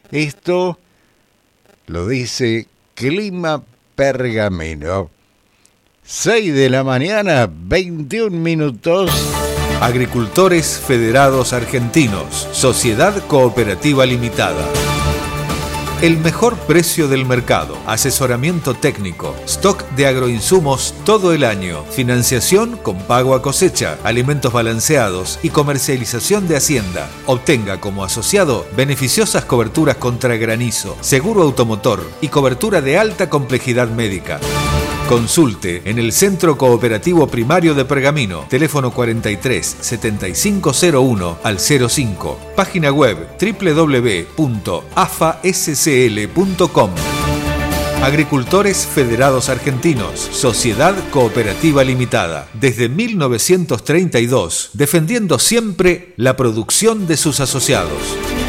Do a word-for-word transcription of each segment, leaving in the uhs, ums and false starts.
Esto lo dice Clima Pergamino. seis de la mañana, veintiún minutos. Agricultores Federados Argentinos, Sociedad Cooperativa Limitada. El mejor precio del mercado, asesoramiento técnico, stock de agroinsumos todo el año, financiación con pago a cosecha, alimentos balanceados y comercialización de hacienda. Obtenga como asociado beneficiosas coberturas contra granizo, seguro automotor y cobertura de alta complejidad médica. Consulte en el Centro Cooperativo Primario de Pergamino, teléfono cuarenta y tres, setenta y cinco cero uno al cero cinco, página web doble u doble u doble u punto a f a s c l punto com. Agricultores Federados Argentinos, Sociedad Cooperativa Limitada, desde mil novecientos treinta y dos, defendiendo siempre la producción de sus asociados.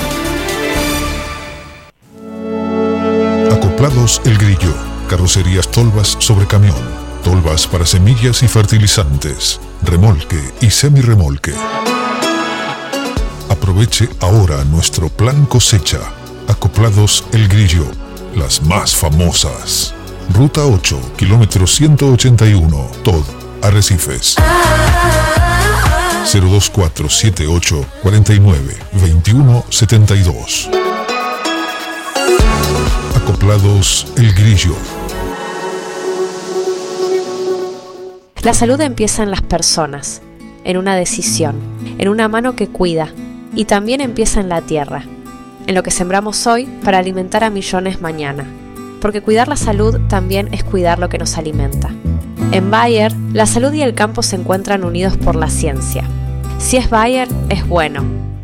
Acoplados El Grillo. Carrocerías Tolvas sobre camión, tolvas para semillas y fertilizantes, remolque y semirremolque. Aproveche ahora nuestro plan cosecha. Acoplados El Grillo, las más famosas. Ruta ocho, kilómetro ciento ochenta y uno, Tod, Arrecifes. cero dos cuatro siete ocho cuarenta y nueve veintiuno setenta y dos. Acoplados El Grillo. La salud empieza en las personas, en una decisión, en una mano que cuida, y también empieza en la tierra, en lo que sembramos hoy para alimentar a millones mañana, porque cuidar la salud también es cuidar lo que nos alimenta. En Bayer, la salud y el campo se encuentran unidos por la ciencia. Si es Bayer, es bueno.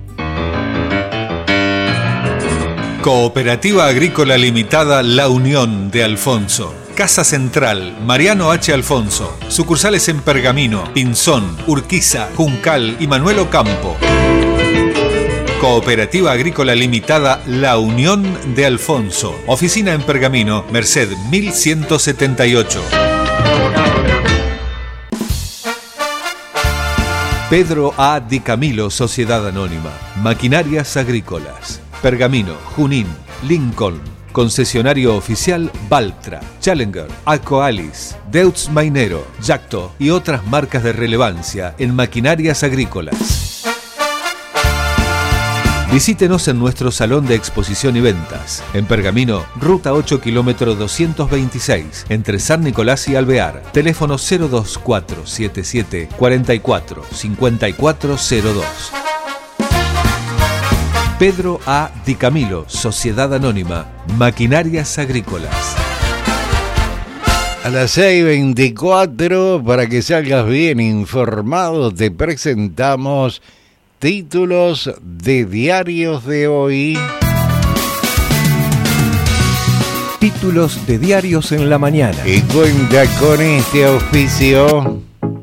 Cooperativa Agrícola Limitada La Unión de Alfonso. Casa Central, Mariano H. Alfonso. Sucursales en Pergamino, Pinzón, Urquiza, Juncal y Manuel Ocampo. Cooperativa Agrícola Limitada La Unión de Alfonso. Oficina en Pergamino, Merced mil ciento setenta y ocho. Pedro A. Di Camilo, Sociedad Anónima. Maquinarias Agrícolas. Pergamino, Junín, Lincoln. Concesionario oficial Valtra, Challenger, Alcoalis, Deutz Mainero, Yacto y otras marcas de relevancia en maquinarias agrícolas. Visítenos en nuestro salón de exposición y ventas. En Pergamino, Ruta ocho, kilómetro doscientos veintiséis, entre San Nicolás y Alvear. Teléfono cero dos cuatro siete siete cuarenta y cuatro cincuenta y cuatro cero dos. Pedro A. Di Camilo, Sociedad Anónima, Maquinarias Agrícolas. A las seis y veinticuatro, para que salgas bien informado, te presentamos títulos de diarios de hoy. Títulos de diarios en la mañana. Y cuenta con este auspicio.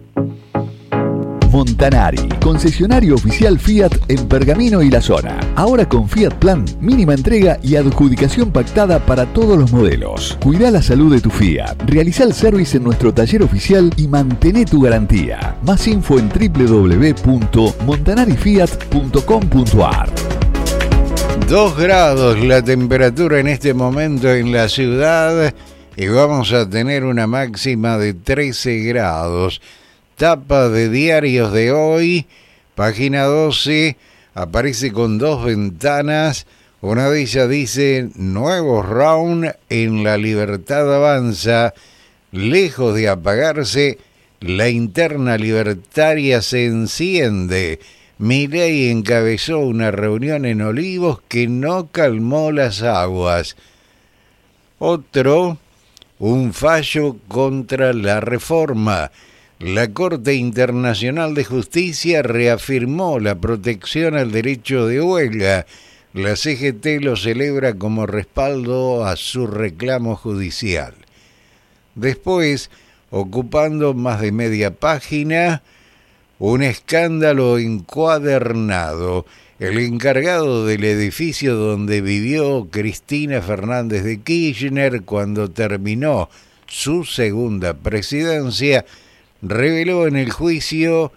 Montanari, concesionario oficial Fiat en Pergamino y la zona. Ahora con Fiat Plan, mínima entrega y adjudicación pactada para todos los modelos. Cuida la salud de tu Fiat. Realiza el service en nuestro taller oficial y mantén tu garantía. Más info en doble u doble u doble u punto montanari fiat punto com punto a r. Dos grados la temperatura en este momento en la ciudad y vamos a tener una máxima de trece grados. Tapa de diarios de hoy, página doce, aparece con dos ventanas. Una de ellas dice: nuevo round en La Libertad avanza, lejos de apagarse, la interna libertaria se enciende. Milei encabezó una reunión en Olivos que no calmó las aguas. Otro, un fallo contra la reforma. La Corte Internacional de Justicia reafirmó la protección al derecho de huelga. La C G T lo celebra como respaldo a su reclamo judicial. Después, ocupando más de media página, un escándalo encuadernado. El encargado del edificio donde vivió Cristina Fernández de Kirchner cuando terminó su segunda presidencia reveló en el juicio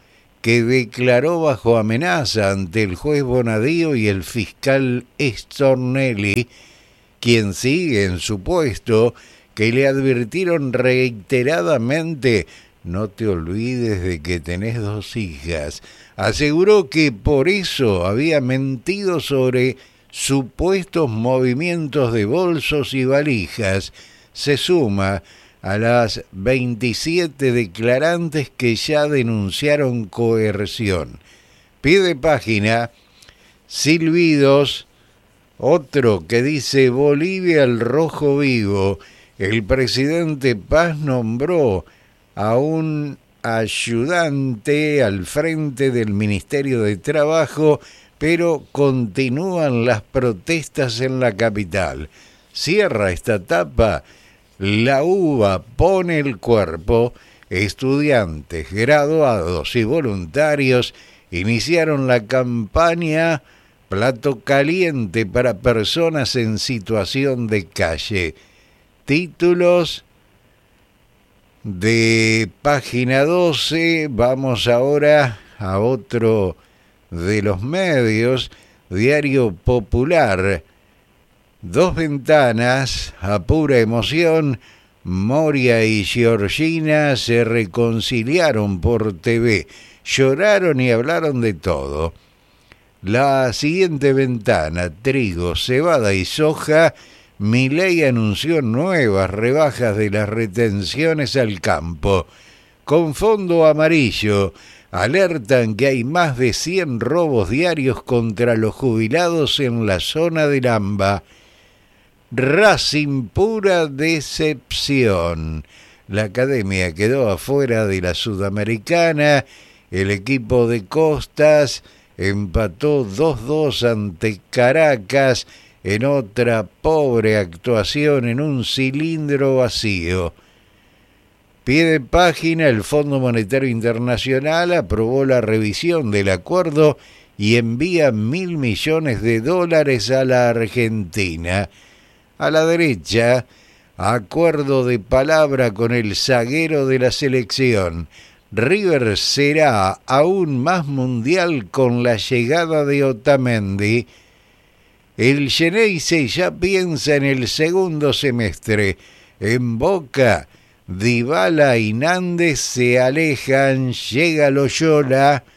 que declaró bajo amenaza ante el juez Bonadío y el fiscal Stornelli, quien sigue en su puesto, que le advirtieron reiteradamente: no te olvides de que tenés dos hijas. Aseguró que por eso había mentido sobre supuestos movimientos de bolsos y valijas. Se suma a las veintisiete declarantes que ya denunciaron coerción. Pie de página, silbidos, otro que dice: Bolivia al rojo vivo. El presidente Paz nombró a un ayudante al frente del Ministerio de Trabajo, pero continúan las protestas en la capital. Cierra esta etapa. La UBA pone el cuerpo. Estudiantes, graduados y voluntarios iniciaron la campaña Plato Caliente para personas en situación de calle. Títulos de página doce. Vamos ahora a otro de los medios, Diario Popular. Dos ventanas, a pura emoción, Moria y Georgina se reconciliaron por T V, lloraron y hablaron de todo. La siguiente ventana, trigo, cebada y soja, Milei anunció nuevas rebajas de las retenciones al campo. Con fondo amarillo, alertan que hay más de cien robos diarios contra los jubilados en la zona del AMBA. Racing, pura decepción. La academia quedó afuera de la Sudamericana. El equipo de Costas empató dos dos ante Caracas en otra pobre actuación en un cilindro vacío. Pie de página, el Fondo Monetario Internacional aprobó la revisión del acuerdo y envía mil millones de dólares a la Argentina. A la derecha, acuerdo de palabra con el zaguero de la selección. River será aún más mundial con la llegada de Otamendi. El Xeneize ya piensa en el segundo semestre. En Boca, Dybala y Nández se alejan, llega Loyola.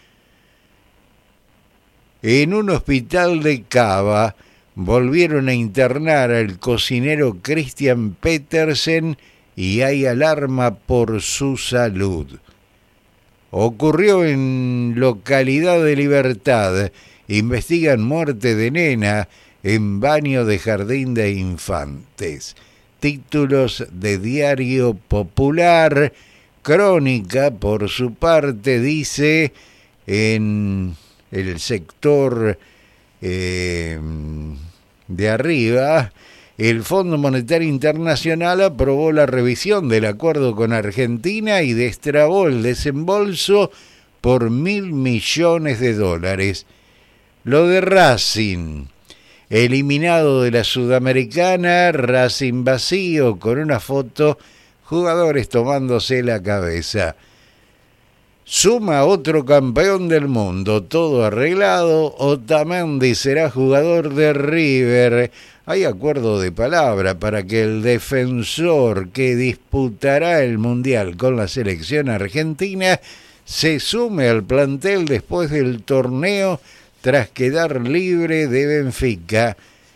En un hospital de Cava volvieron a internar al cocinero Christian Petersen y hay alarma por su salud. Ocurrió en localidad de Libertad. Investigan muerte de nena en baño de jardín de infantes. Títulos de Diario Popular. Crónica, por su parte, dice en el sector eh, de arriba: el Fondo Monetario Internacional aprobó la revisión del acuerdo con Argentina y destrabó el desembolso por mil millones de dólares. Lo de Racing, eliminado de la Sudamericana, Racing vacío, con una foto, jugadores tomándose la cabeza. Suma otro campeón del mundo, todo arreglado. Otamendi será jugador de River. Hay acuerdo de palabra para que el defensor que disputará el Mundial con la selección argentina se sume al plantel después del torneo tras quedar libre de Benfica.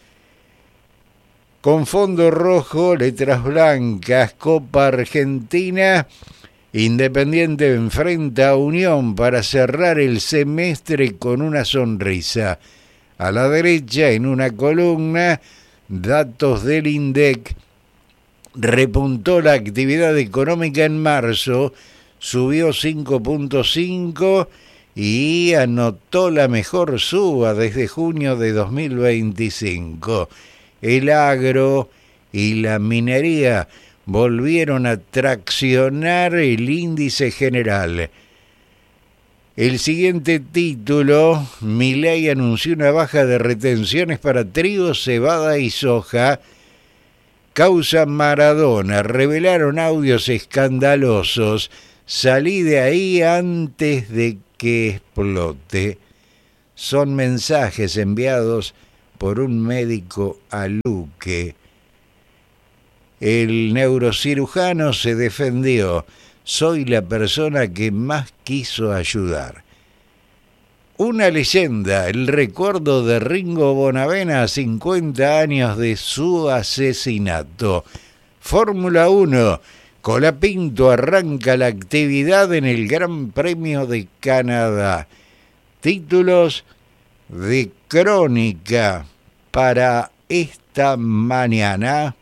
Con fondo rojo, letras blancas, Copa Argentina. Independiente enfrenta a Unión para cerrar el semestre con una sonrisa. A la derecha, en una columna, datos del INDEC. Repuntó la actividad económica en marzo, subió cinco punto cinco y anotó la mejor suba desde junio de dos mil veinticinco. El agro y la minería volvieron a traccionar el índice general. El siguiente título: Milei anunció una baja de retenciones para trigo, cebada y soja. Causa Maradona, revelaron audios escandalosos. Salí de ahí antes de que explote. Son mensajes enviados por un médico a Luque. El neurocirujano se defendió. Soy la persona que más quiso ayudar. Una leyenda, el recuerdo de Ringo Bonavena a cincuenta años de su asesinato. Fórmula uno. Colapinto arranca la actividad en el Gran Premio de Canadá. Títulos de crónica para esta mañana.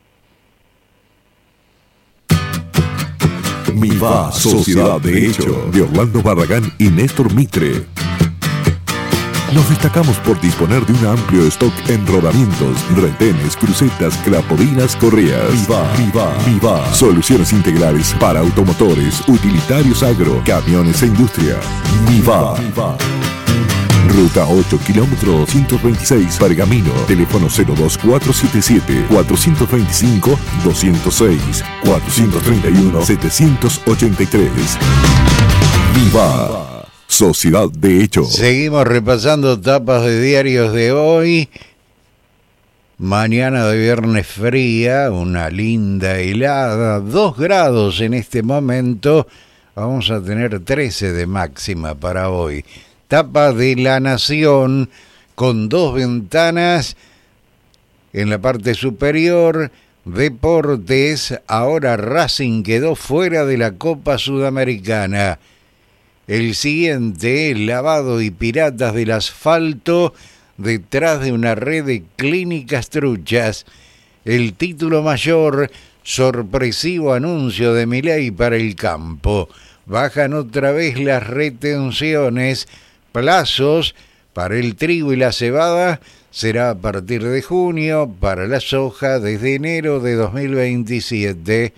Viva Sociedad de Hecho, de Orlando Barragán y Néstor Mitre. Nos destacamos por disponer de un amplio stock en rodamientos, retenes, crucetas, clapodinas, correas. Viva, Viva, Viva. Soluciones integrales para automotores, utilitarios agro, camiones e industria. Viva, Viva. Ruta ocho, kilómetro doscientos veintiséis, Pergamino. Teléfono cero dos cuatro siete siete, cuatro dos cinco, dos cero seis, cuatro tres uno, siete ocho tres. Viva Sociedad de Hecho. Seguimos repasando tapas de diarios de hoy. Mañana de viernes fría, una linda helada, dos grados en este momento. Vamos a tener trece de máxima para hoy. Tapa de La Nación, con dos ventanas en la parte superior. Deportes, ahora Racing quedó fuera de la Copa Sudamericana. El siguiente, lavado y piratas del asfalto detrás de una red de clínicas truchas. El título mayor, sorpresivo anuncio de Milei para el campo. Bajan otra vez las retenciones. Plazos para el trigo y la cebada será a partir de junio, para la soja desde enero de dos mil veintisiete.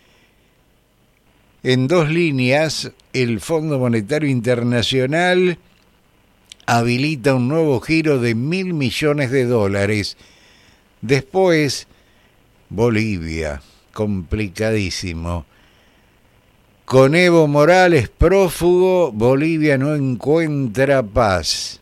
En dos líneas, el Fondo Monetario Internacional habilita un nuevo giro de mil millones de dólares. Después, Bolivia, complicadísimo. Con Evo Morales prófugo, Bolivia no encuentra paz.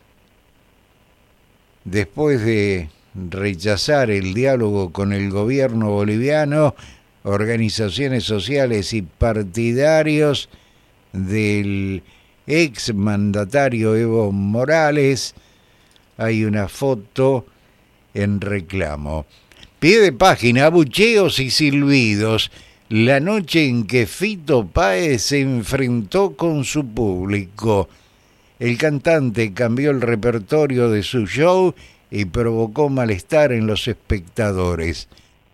Después de rechazar el diálogo con el gobierno boliviano, organizaciones sociales y partidarios del exmandatario Evo Morales, hay una foto en reclamo. Pie de página, abucheos y silbidos. La noche en que Fito Páez se enfrentó con su público. El cantante cambió el repertorio de su show y provocó malestar en los espectadores.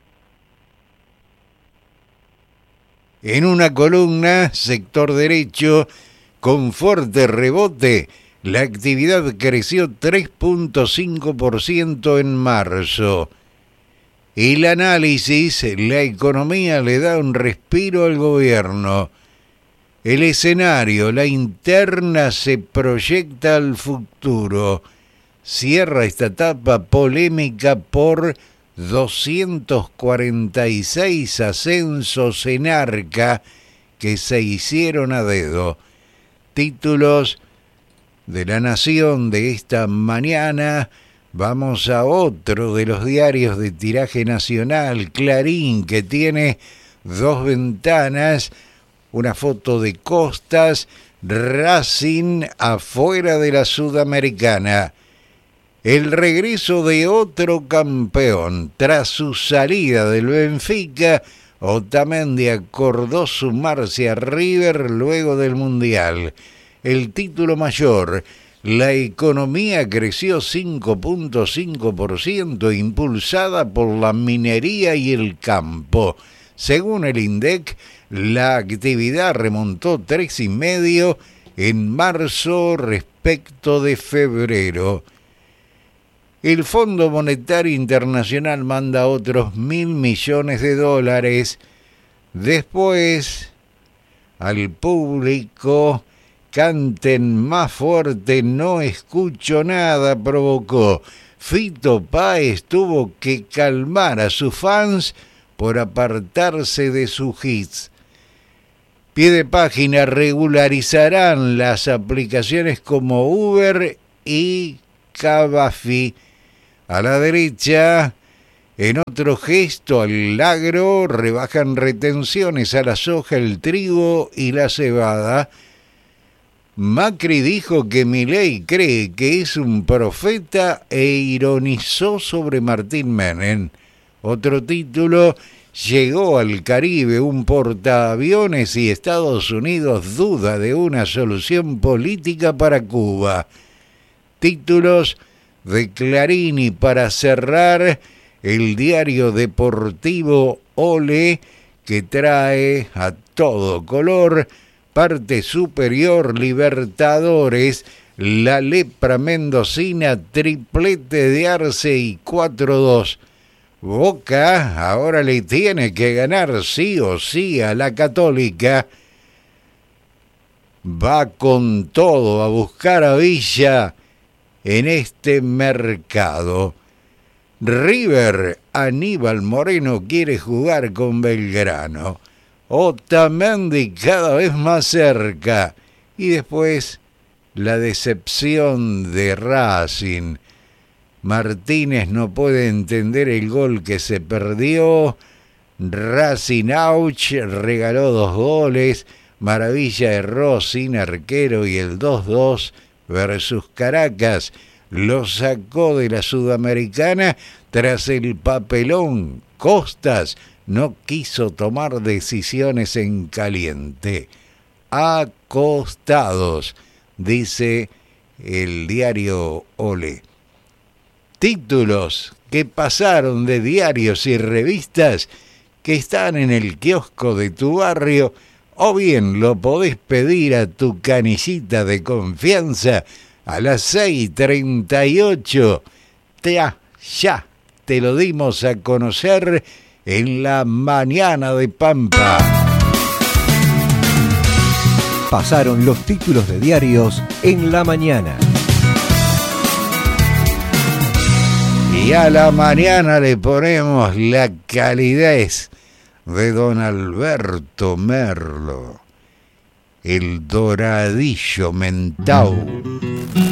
En una columna, sector derecho, con fuerte rebote, la actividad creció tres punto cinco por ciento en marzo. El análisis, la economía le da un respiro al gobierno. El escenario, la interna se proyecta al futuro. Cierra esta etapa polémica por doscientos cuarenta y seis ascensos en Arca que se hicieron a dedo. Títulos de La Nación de esta mañana. Vamos a otro de los diarios de tiraje nacional, Clarín, que tiene dos ventanas, una foto de Costas, Racing afuera de la Sudamericana. El regreso de otro campeón. Tras su salida del Benfica, Otamendi acordó sumarse a River luego del Mundial. El título mayor. La economía creció cinco punto cinco por ciento, impulsada por la minería y el campo. Según el INDEC, la actividad remontó tres coma cinco en marzo respecto de febrero. El Fondo Monetario Internacional manda otros mil millones de dólares. Después, al público... Canten más fuerte, no escucho nada, provocó. Fito Páez tuvo que calmar a sus fans por apartarse de sus hits. Pie de página: regularizarán las aplicaciones como Uber y Cabify. A la derecha, en otro gesto al agro, rebajan retenciones a la soja, el trigo y la cebada. Macri dijo que Milei cree que es un profeta e ironizó sobre Martín Menem. Otro título: llegó al Caribe un portaaviones y Estados Unidos duda de una solución política para Cuba. Títulos de Clarín. Y para cerrar, el diario deportivo Ole, que trae a todo color: parte superior, Libertadores, la lepra mendocina, triplete de Arce y cuatro dos. Boca ahora le tiene que ganar sí o sí a la Católica. Va con todo a buscar a Villa en este mercado. River, Aníbal Moreno quiere jugar con Belgrano. Otamendi cada vez más cerca. Y después la decepción de Racing. Martínez no puede entender el gol que se perdió. Racing Auch regaló dos goles. Maravilla erró sin arquero y el dos dos versus Caracas lo sacó de la Sudamericana tras el papelón. Costas no quiso tomar decisiones en caliente. Acostados, dice el diario Ole. Títulos que pasaron de diarios y revistas que están en el kiosco de tu barrio, o bien lo podés pedir a tu canillita de confianza a las seis treinta y ocho. Ya, ya te lo dimos a conocer en la mañana de Pampa. Pasaron los títulos de diarios en la mañana. Y a la mañana le ponemos la calidez de don Alberto Merlo, el doradillo mentau.